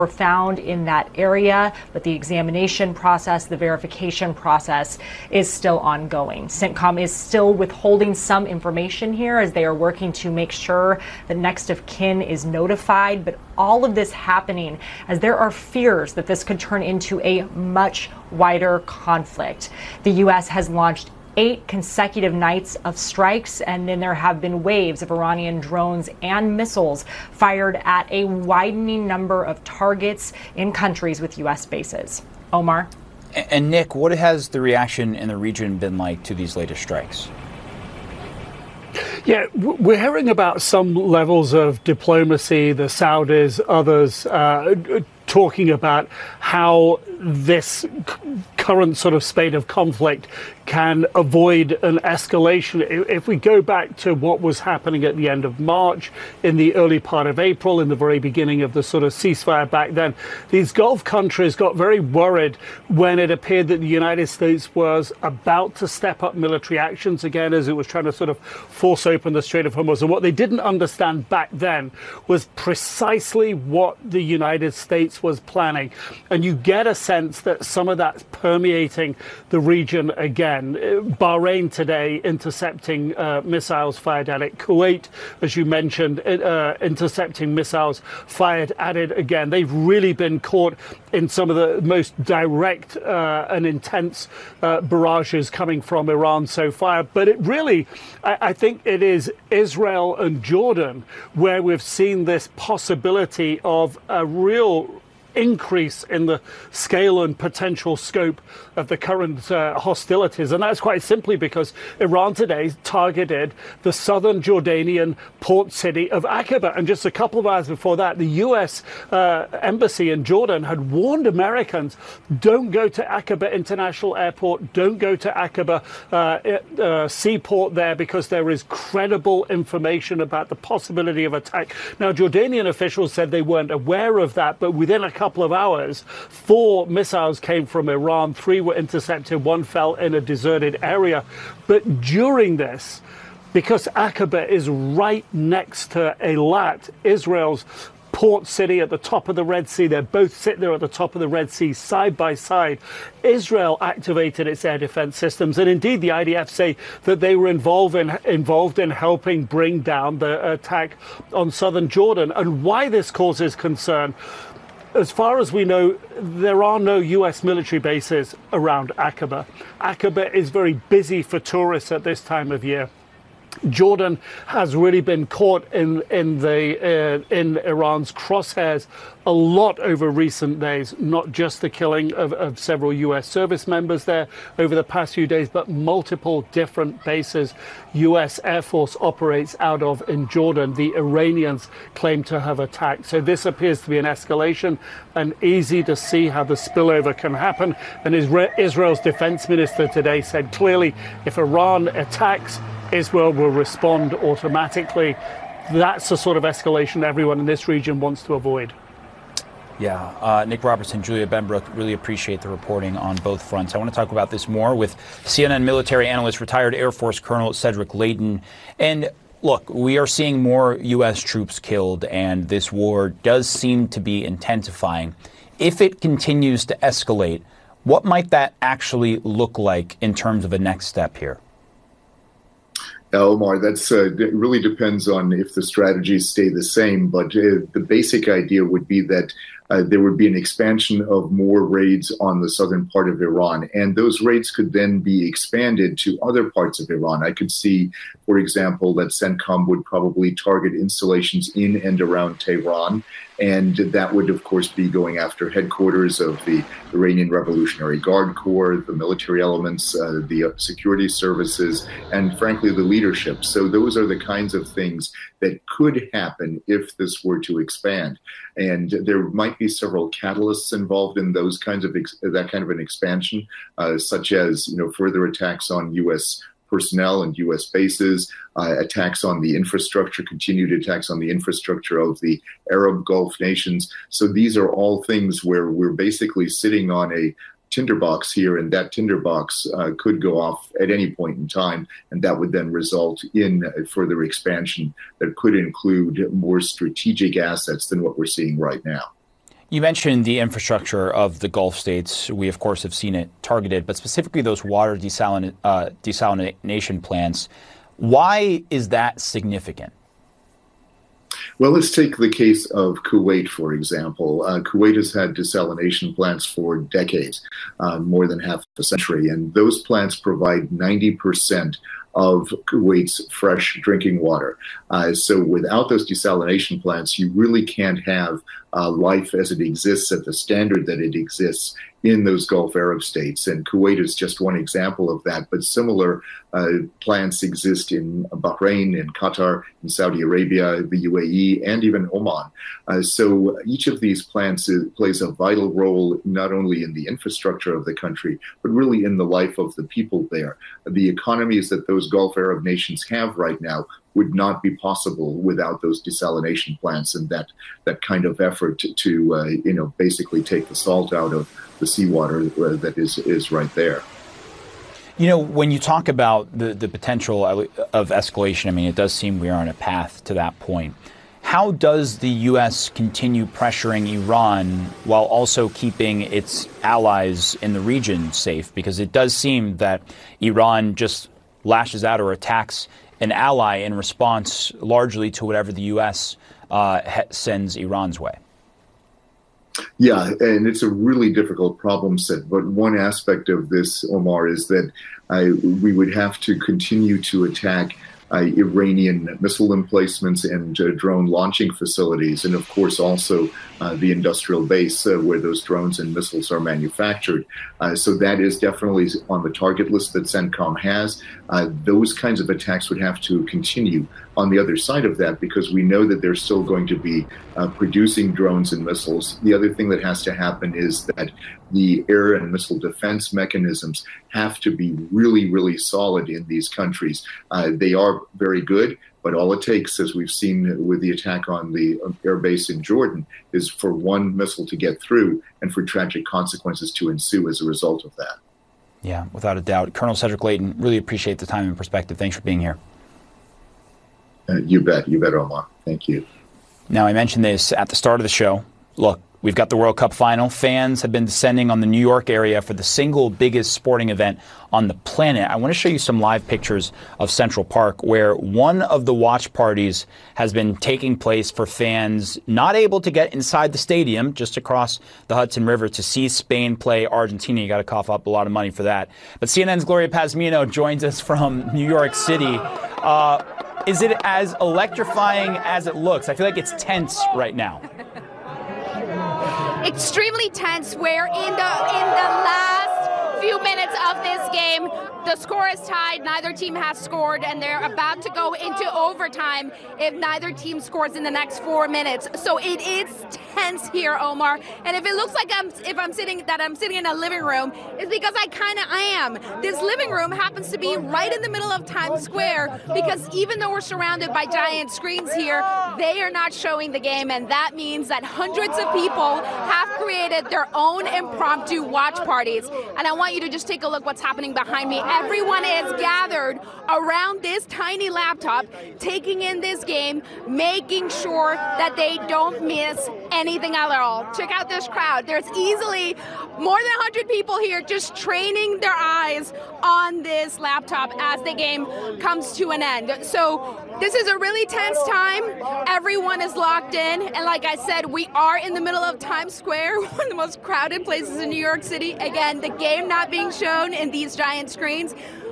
were found in that area, but the examination process, the verification process is still ongoing. CENTCOM is still withholding some information here as they are working to make sure the next of kin is notified, but all of this happening as there are fears that this could turn into a much wider conflict. The U.S. has launched 8 consecutive nights of strikes, and then there have been waves of Iranian drones and missiles fired at a widening number of targets in countries with U.S. bases. Omar? And Nick, what has the reaction in the region been like to these latest strikes? Yeah, we're hearing about some levels of diplomacy, the Saudis, others, talking about how this current sort of spate of conflict can avoid an escalation. If we go back to what was happening at the end of March, in the early part of April, in the very beginning of the sort of ceasefire back then, these Gulf countries got very worried when it appeared that the United States was about to step up military actions again as it was trying to sort of force open the Strait of Hormuz. And what they didn't understand back then was precisely what the United States was planning. And you get a sense that some of that's permeating the region again. Bahrain today intercepting missiles fired at it. Kuwait, as you mentioned, intercepting missiles fired at it again. They've really been caught in some of the most direct and intense barrages coming from Iran so far. But it really, I think it is Israel and Jordan where we've seen this possibility of a real increase in the scale and potential scope of the current hostilities. And that's quite simply because Iran today targeted the southern Jordanian port city of Aqaba. And just a couple of hours before that, the U.S. embassy in Jordan had warned Americans, don't go to Aqaba International Airport, don't go to Aqaba seaport there, because there is credible information about the possibility of attack. Now, Jordanian officials said they weren't aware of that, but within a couple of hours, 4 missiles came from Iran, 3 were intercepted, 1 fell in a deserted area. But during this, because Aqaba is right next to Eilat, Israel's port city at the top of the Red Sea, they both sit there at the top of the Red Sea side by side. Israel activated its air defense systems, and indeed the IDF say that they were involved in helping bring down the attack on southern Jordan. And why this causes concern: as far as we know, there are no U.S. military bases around Aqaba. Aqaba is very busy for tourists at this time of year. Jordan has really been caught in Iran's crosshairs a lot over recent days, not just the killing of several U.S. service members there over the past few days, but multiple different bases U.S. Air Force operates out of in Jordan. The Iranians claim to have attacked. So this appears to be an escalation, and easy to see how the spillover can happen. And Israel's defense minister today said clearly, if Iran attacks, Israel will respond automatically. That's the sort of escalation everyone in this region wants to avoid. Yeah, Nick Robertson, Julia Benbrook, really appreciate the reporting on both fronts. I want to talk about this more with CNN military analyst, retired Air Force Colonel Cedric Leighton. And look, we are seeing more U.S. troops killed, and this war does seem to be intensifying. If it continues to escalate, what might that actually look like in terms of a next step here? Omar, it really depends on if the strategies stay the same, but the basic idea would be that there would be an expansion of more raids on the southern part of Iran, and those raids could then be expanded to other parts of Iran. I could see, for example, that CENTCOM would probably target installations in and around Tehran, and that would, of course, be going after headquarters of the Iranian Revolutionary Guard Corps, the military elements, the security services, and frankly, the leadership. So those are the kinds of things that could happen if this were to expand. And there might be several catalysts involved in those kinds of that kind of an expansion, such as further attacks on U.S. personnel and U.S. bases, attacks on the infrastructure, continued attacks on the infrastructure of the Arab Gulf nations. So these are all things where we're basically sitting on a tinderbox here, and that tinderbox could go off at any point in time, and that would then result in a further expansion that could include more strategic assets than what we're seeing right now. You mentioned the infrastructure of the Gulf states. We, of course, have seen it targeted, but specifically those water desalination plants. Why is that significant? Well, let's take the case of Kuwait, for example. Kuwait has had desalination plants for decades, more than half a century, and those plants provide 90% of Kuwait's fresh drinking water. So without those desalination plants, you really can't have life as it exists at the standard that it exists in those Gulf Arab states. And Kuwait is just one example of that, but similar plants exist in Bahrain, in Qatar, in Saudi Arabia, the UAE, and even Oman. So each of these plants plays a vital role, not only in the infrastructure of the country, but really in the life of the people there. The economies that those Gulf Arab nations have right now would not be possible without those desalination plants and that kind of effort to basically take the salt out of the seawater that is right there. You know, when you talk about the potential of escalation, I mean, it does seem we are on a path to that point. How does the U.S. continue pressuring Iran while also keeping its allies in the region safe? Because it does seem that Iran just lashes out or attacks an ally in response largely to whatever the U.S. sends Iran's way. Yeah, and it's a really difficult problem set. But one aspect of this, Omar, is that we would have to continue to attack Iranian missile emplacements and drone launching facilities, and of course also the industrial base where those drones and missiles are manufactured. So that is definitely on the target list that CENTCOM has. Those kinds of attacks would have to continue on the other side of that, because we know that they're still going to be producing drones and missiles. The other thing that has to happen is that the air and missile defense mechanisms have to be really, really solid in these countries. They are very good, but all it takes, as we've seen with the attack on the air base in Jordan, is for one missile to get through and for tragic consequences to ensue as a result of that. Yeah, without a doubt. Colonel Cedric Leighton, really appreciate the time and perspective. Thanks for being here. You bet, Omar. Thank you. Now, I mentioned this at the start of the show. Look, we've got the World Cup final. Fans have been descending on the New York area for the single biggest sporting event on the planet. I want to show you some live pictures of Central Park, where one of the watch parties has been taking place for fans not able to get inside the stadium, just across the Hudson River, to see Spain play Argentina. You got to cough up a lot of money for that. But CNN's Gloria Pazmino joins us from New York City. Is it as electrifying as it looks? I feel like it's tense right now. Extremely tense, where in the last few minutes of this game, the score is tied. Neither team has scored, and they're about to go into overtime if neither team scores in the next 4 minutes. So it is tense here, Omar. And if it looks like I'm sitting in a living room, it's because I am. This living room happens to be right in the middle of Times Square, because even though we're surrounded by giant screens here, they are not showing the game, and that means that hundreds of people have created their own impromptu watch parties. And I want you to just take a look what's happening behind me. Everyone is gathered around this tiny laptop, taking in this game, making sure that they don't miss anything at all. Check out this crowd. There's easily more than 100 people here just training their eyes on this laptop as the game comes to an end. So this is a really tense time. Everyone is locked in. And like I said, we are in the middle of Times Square, one of the most crowded places in New York City. Again, the game not being shown in these giant screens.